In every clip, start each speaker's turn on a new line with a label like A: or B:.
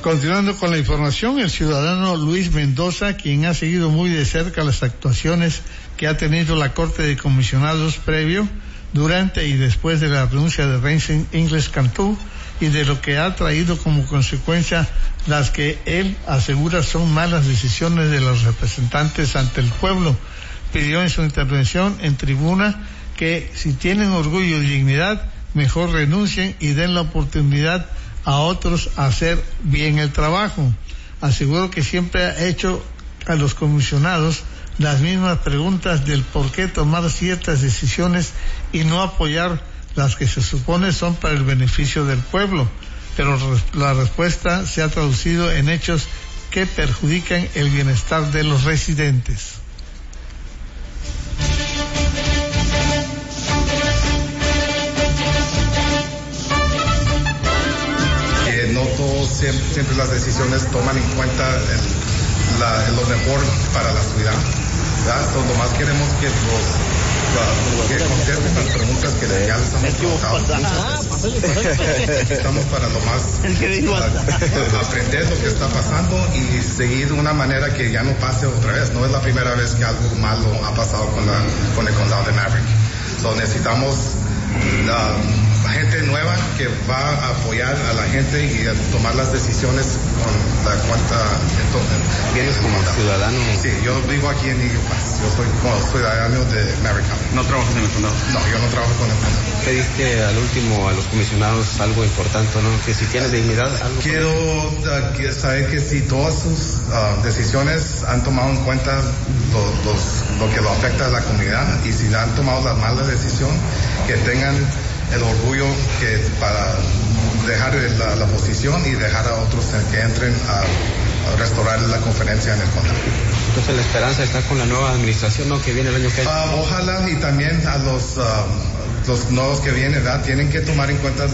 A: Continuando con la información, el ciudadano Luis Mendoza, quien ha seguido muy de cerca las actuaciones que ha tenido la Corte de Comisionados previo, durante y después de la renuncia de Reince Ingles Cantú, y de lo que ha traído como consecuencia las que él asegura son malas decisiones de los representantes ante el pueblo, pidió en su intervención en tribuna que si tienen orgullo y dignidad, mejor renuncien y den la oportunidad a otros a hacer bien el trabajo. Aseguró que siempre ha hecho a los comisionados las mismas preguntas del por qué tomar ciertas decisiones y no apoyar las que se supone son para el beneficio del pueblo, pero la respuesta se ha traducido en hechos que perjudican el bienestar de los residentes.
B: No todos siempre las decisiones toman en cuenta lo mejor para la ciudad, ¿verdad? So, lo más queremos que que contesten las preguntas que ya les hemos preguntado. Estamos para lo más aprender lo que está pasando y seguir de una manera que ya no pase otra vez. No es la primera vez que algo malo ha pasado con el condado de Maverick. So, necesitamos gente nueva que va a apoyar a la gente y a tomar las decisiones con la cuenta.
C: ¿Vienes como ciudadano?
B: Sí, yo vivo aquí en Eagle Pass. Yo soy como ciudadano de Maverick County.
C: ¿No trabajas en el condado?
B: No, yo no trabajo con el condado.
C: Pediste al último a los comisionados algo importante, ¿no? Que si tienes dignidad, algo.
B: Quiero saber que si todas sus decisiones han tomado en cuenta lo que lo afecta a la comunidad y si han tomado la mala decisión, que tengan el orgullo que para dejar la posición y dejar a otros que entren a restaurar la conferencia en el condado.
C: Entonces la esperanza está con la nueva administración, ¿no? Que viene el año que viene.
B: Ojalá, y también a los nuevos que vienen, ¿verdad? Tienen que tomar en cuenta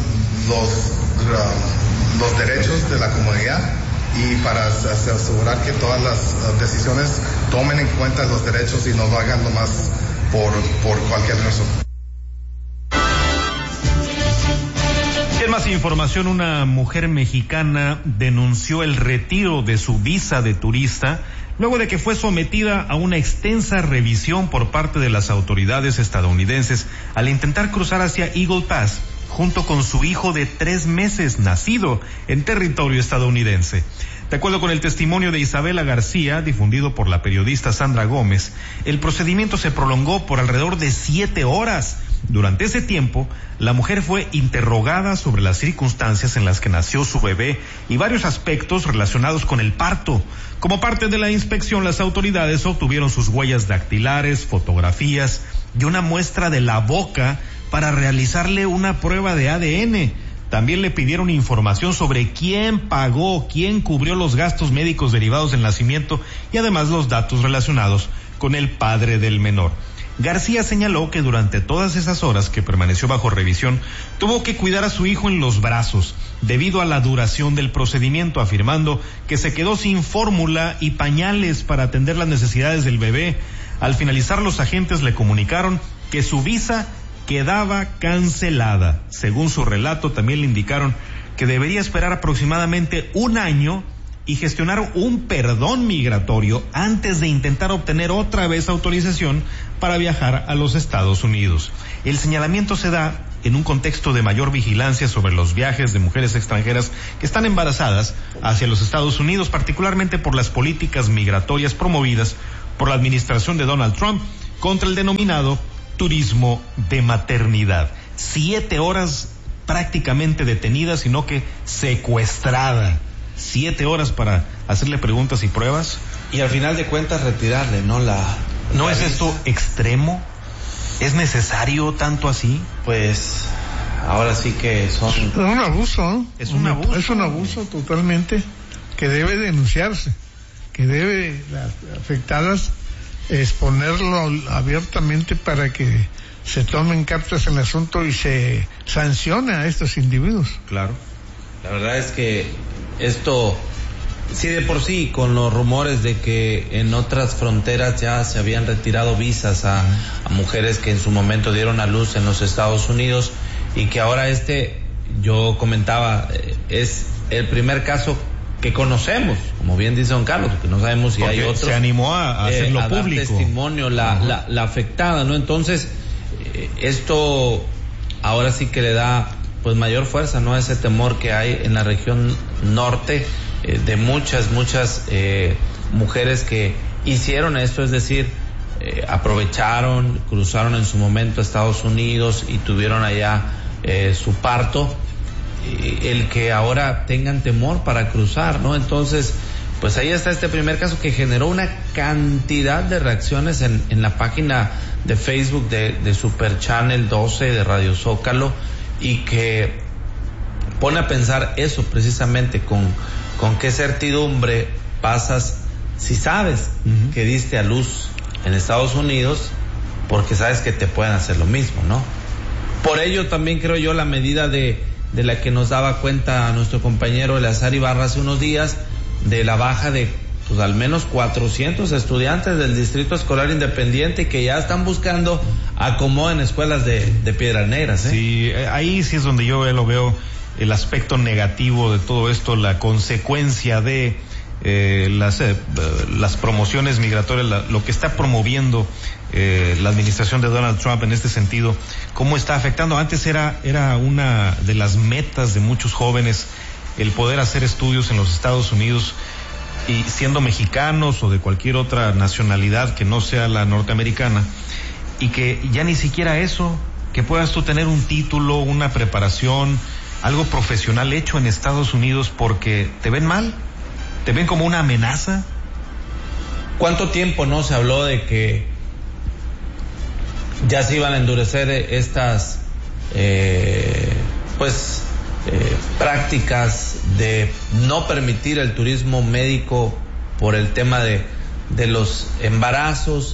B: los derechos de la comunidad y para asegurar que todas las decisiones tomen en cuenta los derechos y no lo hagan nomás por cualquier razón.
D: En más información, una mujer mexicana denunció el retiro de su visa de turista luego de que fue sometida a una extensa revisión por parte de las autoridades estadounidenses al intentar cruzar hacia Eagle Pass junto con su hijo de 3 meses nacido en territorio estadounidense. De acuerdo con el testimonio de Isabela García, difundido por la periodista Sandra Gómez, el procedimiento se prolongó por alrededor de 7 horas. Durante ese tiempo, la mujer fue interrogada sobre las circunstancias en las que nació su bebé y varios aspectos relacionados con el parto. Como parte de la inspección, las autoridades obtuvieron sus huellas dactilares, fotografías y una muestra de la boca para realizarle una prueba de ADN. También le pidieron información sobre quién pagó, quién cubrió los gastos médicos derivados del nacimiento y además los datos relacionados con el padre del menor. García señaló que durante todas esas horas que permaneció bajo revisión, tuvo que cuidar a su hijo en los brazos, debido a la duración del procedimiento, afirmando que se quedó sin fórmula y pañales para atender las necesidades del bebé. Al finalizar, los agentes le comunicaron que su visa quedaba cancelada. Según su relato, también le indicaron que debería esperar aproximadamente 1 año y gestionar un perdón migratorio antes de intentar obtener otra vez autorización para viajar a los Estados Unidos. El señalamiento se da en un contexto de mayor vigilancia sobre los viajes de mujeres extranjeras que están embarazadas hacia los Estados Unidos, particularmente por las políticas migratorias promovidas por la administración de Donald Trump contra el denominado turismo de maternidad. 7 horas prácticamente detenida, sino que secuestrada. 7 horas para hacerle preguntas y pruebas.
C: Y al final de cuentas retirarle, ¿no?
D: ¿No es esto extremo? ¿Es necesario tanto así?
C: Pues ahora sí que son...
A: Es un abuso, ¿no?
D: Es un abuso.
A: Es un abuso totalmente que debe denunciarse, que debe las afectadas exponerlo abiertamente para que se tomen cartas en el asunto y se sancione a estos individuos.
C: Claro. La verdad es que esto, sí, de por sí, con los rumores de que en otras fronteras ya se habían retirado visas a mujeres que en su momento dieron a luz en los Estados Unidos y que ahora yo comentaba, es el primer caso que conocemos, como bien dice don Carlos, que no sabemos si hay otros.
D: Se animó a hacerlo
C: a dar
D: público.
C: Testimonio la afectada, ¿no? Entonces, esto ahora sí que le da pues mayor fuerza, ¿no? Ese temor que hay en la región norte, de muchas mujeres que hicieron esto, es decir, aprovecharon, cruzaron en su momento a Estados Unidos y tuvieron allá su parto, el que ahora tengan temor para cruzar, ¿no? Entonces, pues ahí está este primer caso que generó una cantidad de reacciones en la página de Facebook de Super Channel 12 de Radio Zócalo, y que pone a pensar eso precisamente, con qué certidumbre pasas si sabes que diste a luz en Estados Unidos, porque sabes que te pueden hacer lo mismo, ¿no? Por ello también creo yo la medida de la que nos daba cuenta nuestro compañero Eleazar Ibarra hace unos días, de la baja de pues al menos 400 estudiantes del Distrito Escolar Independiente que ya están buscando acomodo en escuelas de Piedras Negras, ¿eh?
D: Sí, ahí sí es donde yo lo veo, el aspecto negativo de todo esto, la consecuencia de las promociones migratorias, lo que está promoviendo la administración de Donald Trump en este sentido, cómo está afectando. Antes era una de las metas de muchos jóvenes el poder hacer estudios en los Estados Unidos, y siendo mexicanos o de cualquier otra nacionalidad que no sea la norteamericana, y que ya ni siquiera eso, que puedas tú tener un título, una preparación, algo profesional hecho en Estados Unidos, porque te ven mal, te ven como una amenaza.
C: ¿Cuánto tiempo no se habló de que ya se iban a endurecer estas prácticas de no permitir el turismo médico por el tema de los embarazos,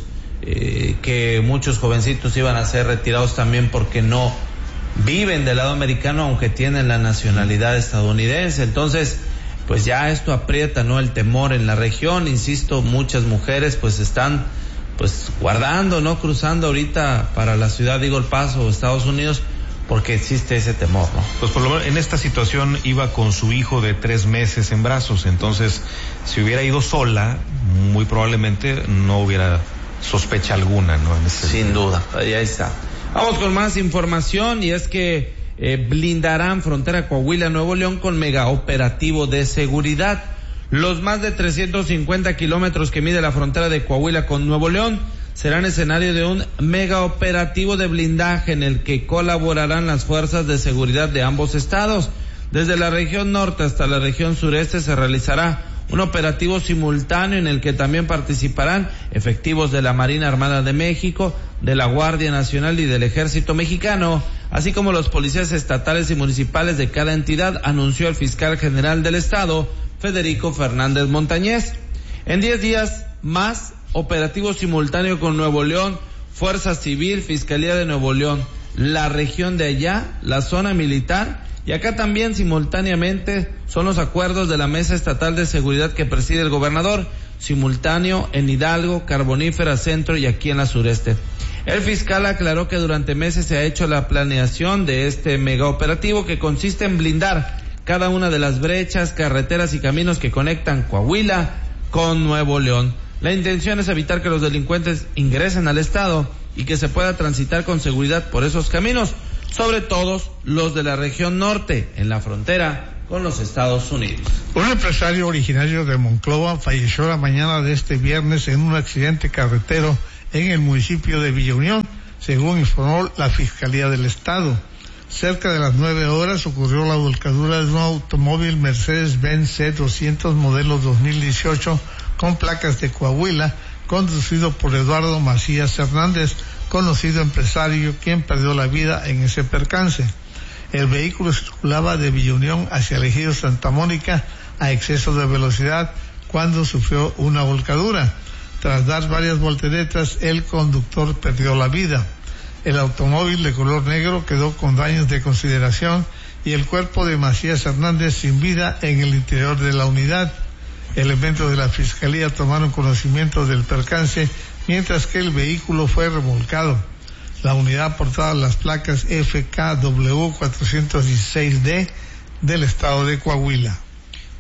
C: que muchos jovencitos iban a ser retirados también porque no viven del lado americano aunque tienen la nacionalidad estadounidense? Entonces, pues ya esto aprieta, ¿no?, el temor en la región. Insisto, muchas mujeres pues están pues guardando, ¿no?, cruzando ahorita para la ciudad de Eagle Pass o Estados Unidos, porque existe ese temor, ¿no?
D: Pues por lo menos en esta situación iba con su hijo de 3 meses en brazos, entonces si hubiera ido sola, muy probablemente no hubiera sospecha alguna, ¿no?
C: Sin duda, ahí está. Vamos con más información, y es que blindarán frontera Coahuila Nuevo León con mega operativo de seguridad. Los más de 350 kilómetros que mide la frontera de Coahuila con Nuevo León serán escenario de un mega operativo de blindaje en el que colaborarán las fuerzas de seguridad de ambos estados. Desde la región norte hasta la región sureste se realizará un operativo simultáneo en el que también participarán efectivos de la Marina Armada de México, de la Guardia Nacional y del Ejército Mexicano, así como los policías estatales y municipales de cada entidad, anunció el fiscal general del estado, Federico Fernández Montañez. En 10 días más, operativo simultáneo con Nuevo León, Fuerza Civil, Fiscalía de Nuevo León, la región de allá, la zona militar, y acá también simultáneamente son los acuerdos de la Mesa Estatal de Seguridad que preside el gobernador, simultáneo en Hidalgo, Carbonífera Centro y aquí en la sureste. El fiscal aclaró que durante meses se ha hecho la planeación de este mega operativo, que consiste en blindar cada una de las brechas, carreteras y caminos que conectan Coahuila con Nuevo León. La intención es evitar que los delincuentes ingresen al estado y que se pueda transitar con seguridad por esos caminos, sobre todo los de la región norte, en la frontera con los Estados Unidos.
A: Un empresario originario de Monclova falleció la mañana de este viernes en un accidente carretero en el municipio de Villa Unión, según informó la Fiscalía del Estado. Cerca de las 9 horas ocurrió la volcadura de un automóvil Mercedes-Benz C200 modelo 2018 con placas de Coahuila, conducido por Eduardo Macías Hernández, conocido empresario, quien perdió la vida en ese percance. El vehículo circulaba de Villa Unión hacia el Ejido Santa Mónica a exceso de velocidad cuando sufrió una volcadura. Tras dar varias volteretas, el conductor perdió la vida. El automóvil de color negro quedó con daños de consideración y el cuerpo de Macías Hernández sin vida en el interior de la unidad. Elementos de la Fiscalía tomaron conocimiento del percance mientras que el vehículo fue remolcado. La unidad portaba las placas FKW 416D del estado de Coahuila.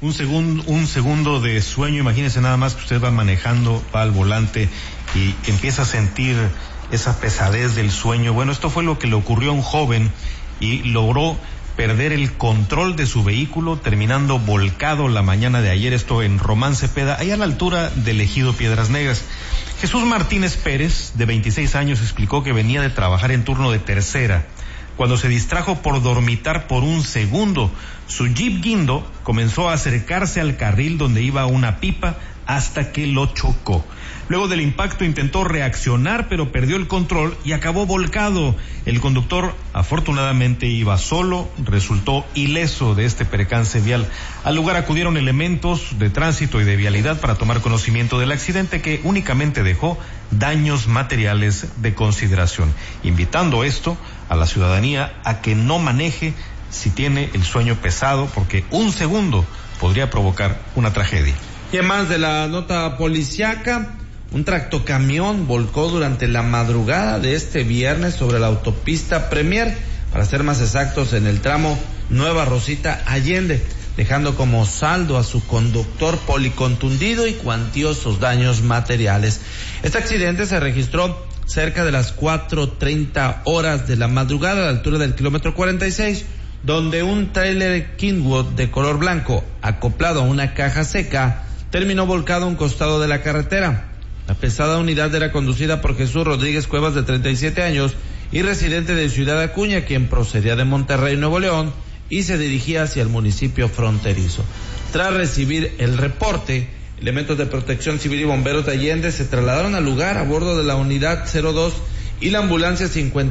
D: Un segundo de sueño, imagínese nada más que usted va manejando, va al volante y empieza a sentir esa pesadez del sueño. Bueno, esto fue lo que le ocurrió a un joven y logró perder el control de su vehículo, terminando volcado la mañana de ayer, esto en Román Cepeda, ahí a la altura del ejido Piedras Negras. Jesús Martínez Pérez, de 26 años, explicó que venía de trabajar en turno de tercera, cuando se distrajo por dormitar por un segundo. Su Jeep Guindo comenzó a acercarse al carril donde iba una pipa hasta que lo chocó. Luego del impacto intentó reaccionar, pero perdió el control y acabó volcado. El conductor afortunadamente iba solo, resultó ileso de este percance vial. Al lugar acudieron elementos de tránsito y de vialidad para tomar conocimiento del accidente, que únicamente dejó daños materiales de consideración, invitando esto a la ciudadanía a que no maneje si tiene el sueño pesado, porque un segundo podría provocar una tragedia.
C: Y además de la nota policiaca, un tractocamión volcó durante la madrugada de este viernes sobre la autopista Premier, para ser más exactos, en el tramo Nueva Rosita Allende, dejando como saldo a su conductor policontundido y cuantiosos daños materiales. Este accidente se registró cerca de las 4:30 horas de la madrugada, a la altura del kilómetro 46, donde un tráiler Kingwood de color blanco, acoplado a una caja seca, terminó volcado a un costado de la carretera. La pesada unidad era conducida por Jesús Rodríguez Cuevas, de 37 años, y residente de Ciudad Acuña, quien procedía de Monterrey, Nuevo León, y se dirigía hacia el municipio fronterizo. Tras recibir el reporte, elementos de Protección Civil y bomberos de Allende se trasladaron al lugar a bordo de la unidad 02 y la ambulancia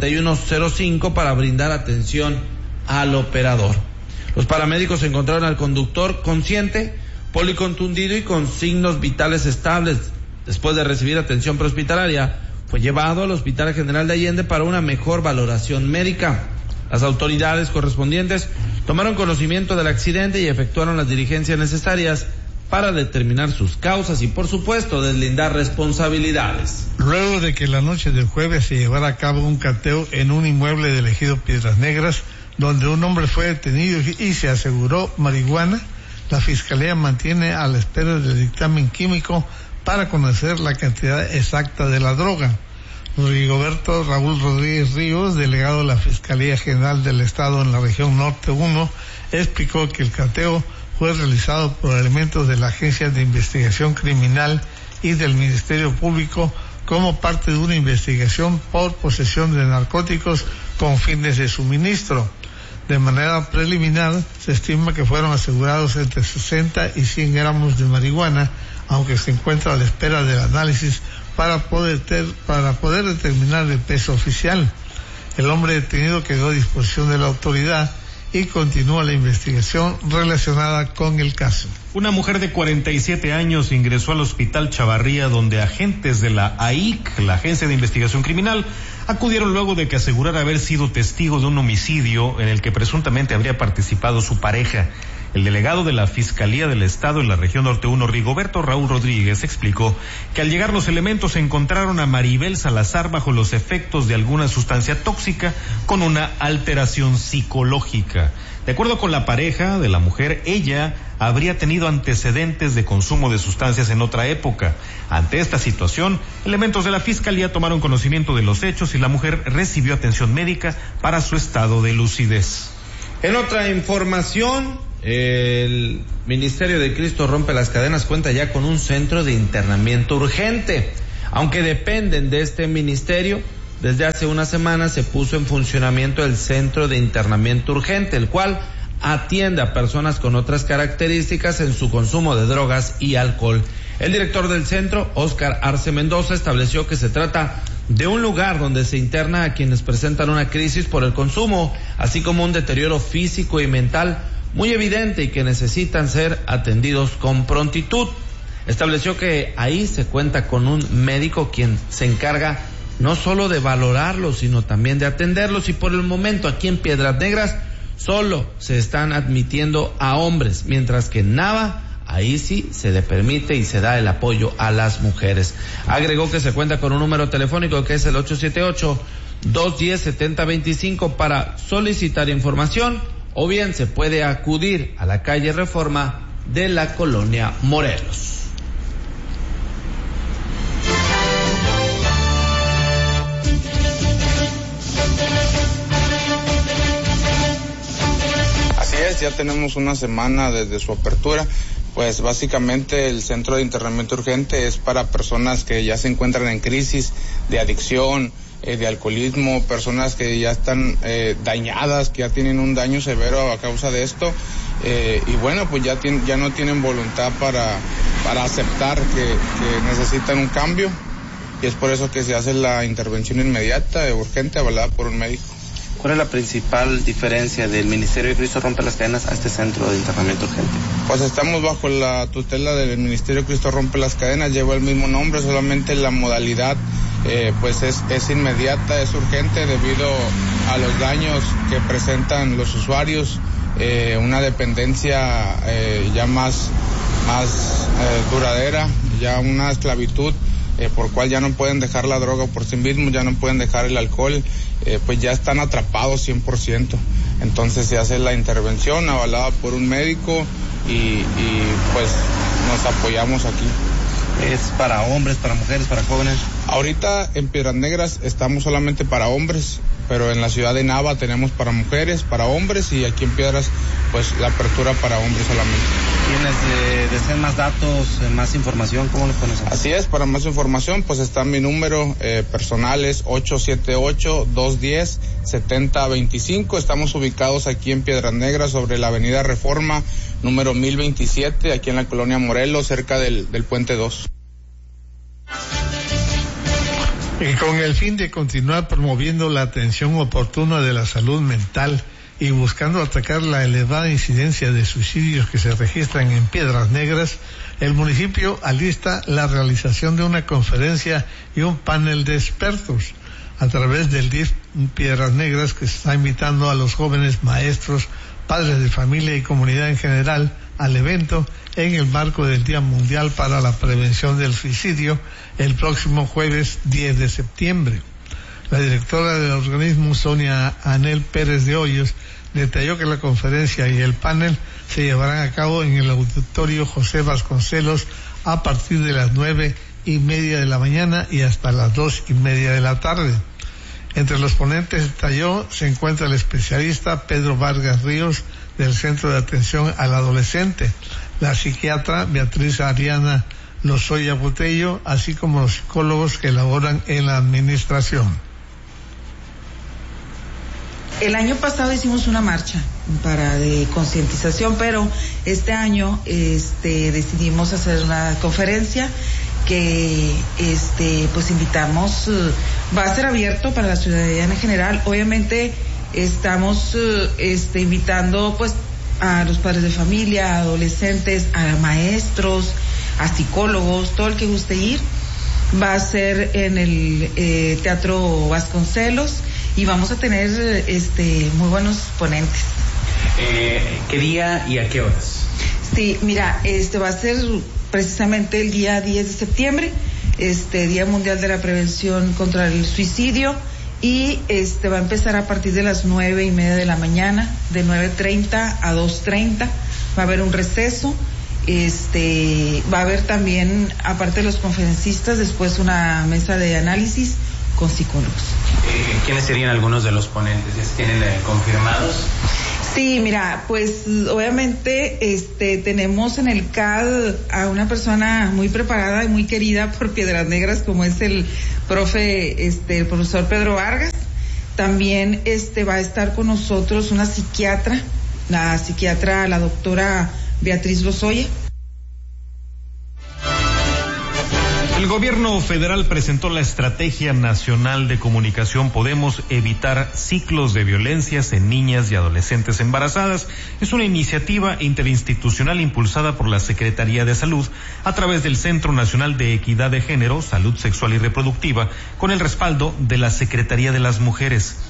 C: 5105 para brindar atención al operador. Los paramédicos encontraron al conductor consciente, policontundido y con signos vitales estables. Después de recibir atención prehospitalaria, fue llevado al Hospital General de Allende para una mejor valoración médica. Las autoridades correspondientes tomaron conocimiento del accidente y efectuaron las diligencias necesarias para determinar sus causas y, por supuesto, deslindar responsabilidades.
A: Luego de que la noche del jueves se llevara a cabo un cateo en un inmueble del ejido Piedras Negras, donde un hombre fue detenido y se aseguró marihuana, la Fiscalía mantiene a la espera del dictamen químico para conocer la cantidad exacta de la droga. Rigoberto Raúl Rodríguez Ríos, delegado de la Fiscalía General del Estado en la región Norte 1, explicó que el cateo fue realizado por elementos de la Agencia de Investigación Criminal y del Ministerio Público como parte de una investigación por posesión de narcóticos con fines de suministro. De manera preliminar, se estima que fueron asegurados entre 60 y 100 gramos de marihuana, aunque se encuentra a la espera del análisis para poder determinar el peso oficial. El hombre detenido quedó a disposición de la autoridad y continúa la investigación relacionada con el caso.
D: Una mujer de 47 años ingresó al Hospital Chavarría, donde agentes de la AIC, la Agencia de Investigación Criminal, acudieron luego de que asegurara haber sido testigo de un homicidio en el que presuntamente habría participado su pareja. El delegado de la Fiscalía del Estado en la región Norte 1, Rigoberto Raúl Rodríguez, explicó que al llegar los elementos encontraron a Maribel Salazar bajo los efectos de alguna sustancia tóxica con una alteración psicológica. De acuerdo con la pareja de la mujer, ella habría tenido antecedentes de consumo de sustancias en otra época. Ante esta situación, elementos de la Fiscalía tomaron conocimiento de los hechos y la mujer recibió atención médica para su estado de lucidez.
C: En otra información, el Ministerio de Cristo Rompe las Cadenas cuenta ya con un centro de internamiento urgente. Aunque dependen de este ministerio, desde hace una semana se puso en funcionamiento el centro de internamiento urgente, el cual atiende a personas con otras características en su consumo de drogas y alcohol. El director del centro, Óscar Arce Mendoza, estableció que se trata de un lugar donde se interna a quienes presentan una crisis por el consumo, así como un deterioro físico y mental muy evidente y que necesitan ser atendidos con prontitud. Estableció que ahí se cuenta con un médico quien se encarga no solo de valorarlos, sino también de atenderlos, y por el momento aquí en Piedras Negras solo se están admitiendo a hombres, mientras que en Nava ahí sí se le permite y se da el apoyo a las mujeres. Agregó que se cuenta con un número telefónico que es el 878-210-7025 para solicitar información, o bien se puede acudir a la calle Reforma de la colonia Morelos.
E: Así es, ya tenemos una semana desde su apertura. Pues básicamente el centro de internamiento urgente es para personas que ya se encuentran en crisis de adicción, de alcoholismo, personas que ya están dañadas, que ya tienen un daño severo a causa de esto, y bueno, pues ya no tienen voluntad para aceptar que necesitan un cambio, y es por eso que se hace la intervención inmediata, urgente, avalada por un médico.
F: ¿Cuál es la principal diferencia del Ministerio de Cristo Rompe las Cadenas a este centro de internamiento urgente?
E: Pues estamos bajo la tutela del Ministerio de Cristo Rompe las Cadenas, lleva el mismo nombre, solamente la modalidad pues es inmediata, es urgente debido a los daños que presentan los usuarios, una dependencia ya más duradera, ya una esclavitud por cual ya no pueden dejar la droga por sí mismos, ya no pueden dejar el alcohol, pues ya están atrapados 100%. Entonces se hace la intervención avalada por un médico y pues nos apoyamos aquí.
F: ¿Es para hombres, para mujeres, para jóvenes?
E: Ahorita en Piedras Negras estamos solamente para hombres, pero en la ciudad de Nava tenemos para mujeres, para hombres, y aquí en Piedras pues la apertura para hombres solamente.
F: ¿Tienes desean más datos, más información? ¿Cómo les pones?
E: Así es, para más información pues está mi número personal, es 878-210-7025. Estamos ubicados aquí en Piedras Negras sobre la avenida Reforma número 1027, aquí en la colonia Morelos, cerca del Puente 2.
A: Y con el fin de continuar promoviendo la atención oportuna de la salud mental y buscando atacar la elevada incidencia de suicidios que se registran en Piedras Negras, el municipio alista la realización de una conferencia y un panel de expertos a través del DIF Piedras Negras, que está invitando a los jóvenes maestros, padres de familia y comunidad en general al evento en el marco del Día Mundial para la Prevención del Suicidio el próximo jueves 10 de septiembre. La directora del organismo, Sonia Anel Pérez de Hoyos, detalló que la conferencia y el panel se llevarán a cabo en el auditorio José Vasconcelos a partir de las 9:30 de la mañana y hasta las 2:30 de la tarde. Entre los ponentes, detalló, se encuentra el especialista Pedro Vargas Ríos del Centro de Atención al Adolescente, la psiquiatra Beatriz Ariana Lozoya Botello, así como los psicólogos que laboran en la administración.
G: El año pasado hicimos una marcha de concientización, pero este año decidimos hacer una conferencia que pues invitamos, va a ser abierto para la ciudadanía en general. Obviamente estamos invitando pues a los padres de familia, a adolescentes, a maestros, a psicólogos, todo el que guste ir. Va a ser en el Teatro Vasconcelos y vamos a tener muy buenos ponentes.
F: ¿Qué día y a qué horas?
G: Sí, mira, va a ser precisamente el día 10 de septiembre, Día Mundial de la Prevención contra el Suicidio, y va a empezar a partir de las 9:30 de la mañana, de 9:30 a 2:30, va a haber un receso, va a haber también, aparte de los conferencistas, después una mesa de análisis con psicólogos.
F: ¿Quiénes serían algunos de los ponentes? ¿Ya se tienen confirmados?
G: Sí, mira, pues obviamente tenemos en el CAD a una persona muy preparada y muy querida por Piedras Negras, como es el el profesor Pedro Vargas. También va a estar con nosotros una psiquiatra, la doctora Beatriz Lozoya.
D: El gobierno federal presentó la Estrategia Nacional de Comunicación Podemos Evitar Ciclos de Violencias en Niñas y Adolescentes Embarazadas. Es una iniciativa interinstitucional impulsada por la Secretaría de Salud a través del Centro Nacional de Equidad de Género, Salud Sexual y Reproductiva, con el respaldo de la Secretaría de las Mujeres.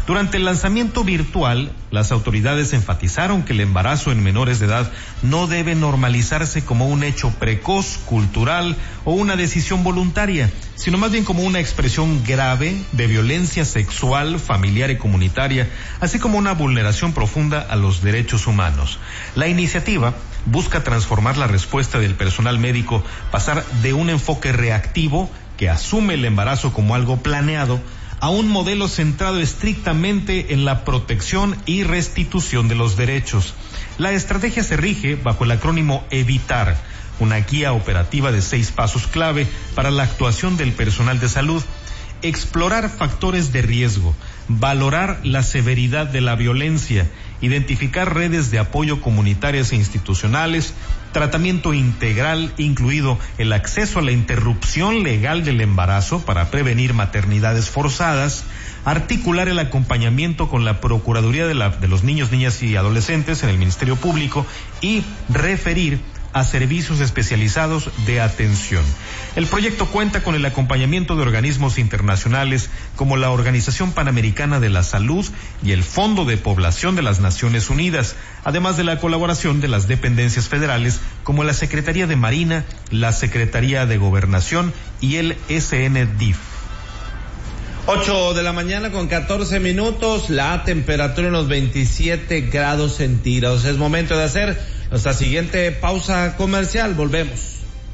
D: Durante el lanzamiento virtual, las autoridades enfatizaron que el embarazo en menores de edad no debe normalizarse como un hecho precoz, cultural o una decisión voluntaria, sino más bien como una expresión grave de violencia sexual, familiar y comunitaria, así como una vulneración profunda a los derechos humanos. La iniciativa busca transformar la respuesta del personal médico, pasar de un enfoque reactivo que asume el embarazo como algo planeado, a un modelo centrado estrictamente en la protección y restitución de los derechos. La estrategia se rige bajo el acrónimo EVITAR, una guía operativa de 6 pasos clave para la actuación del personal de salud: explorar factores de riesgo, valorar la severidad de la violencia, identificar redes de apoyo comunitarias e institucionales, tratamiento integral, incluido el acceso a la interrupción legal del embarazo para prevenir maternidades forzadas, articular el acompañamiento con la Procuraduría de los Niños, Niñas y Adolescentes en el Ministerio Público y referir a servicios especializados de atención. El proyecto cuenta con el acompañamiento de organismos internacionales como la Organización Panamericana de la Salud y el Fondo de Población de las Naciones Unidas, además de la colaboración de las dependencias federales como la Secretaría de Marina, la Secretaría de Gobernación y el SNDIF.
C: 8 de la mañana con 14 minutos, la temperatura en los 27 grados centígrados. Es momento de hacer nuestra siguiente pausa comercial. Volvemos.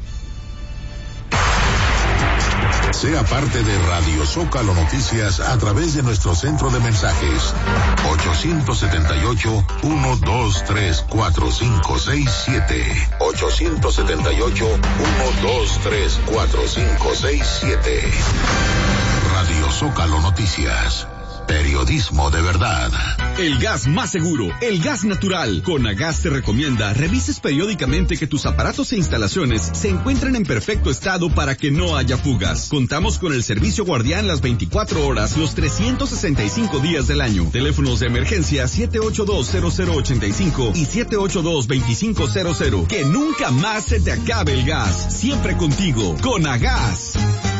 H: Sea parte de Radio Zócalo Noticias a través de nuestro centro de mensajes 878-123-4567 878-123-4567. Radio Zócalo Noticias. Periodismo de verdad.
I: El gas más seguro, el gas natural. Conagas te recomienda revises periódicamente que tus aparatos e instalaciones se encuentren en perfecto estado para que no haya fugas. Contamos con el servicio guardián las 24 horas, los 365 días del año. Teléfonos de emergencia 782-0085 y 782-2500. Que nunca más se te acabe el gas. Siempre contigo. Conagas.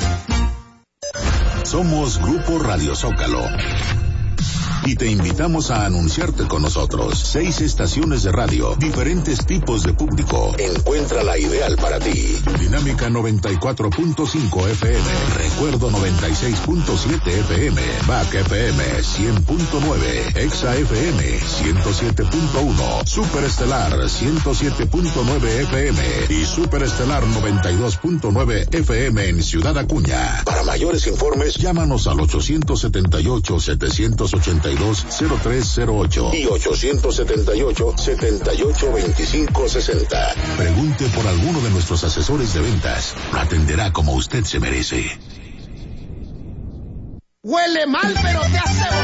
H: Somos Grupo Radio Zócalo y te invitamos a anunciarte con nosotros. 6 estaciones de radio, diferentes tipos de público. Encuentra la ideal para ti. Dinámica 94.5 FM, Recuerdo 96.7 FM, BAC FM 100.9, Exa FM 107.1, Superestelar 107.9 FM y Superestelar 92.9 FM en Ciudad Acuña. Para mayores informes, llámanos al 878-782-0308 y 878-782560. Pregunte por alguno de nuestros asesores de ventas. Lo atenderá como usted se merece.
J: Huele mal, pero te hace